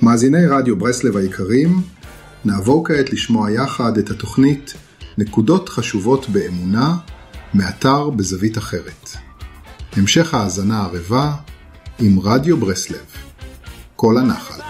מאזיני רדיו ברסלב היקרים, נעבור כעת לשמוע יחד את התוכנית נקודות חשובות באמונה, מאתר בזווית אחרת. המשך האזנה ערבה עם רדיו ברסלב. כל הנחל.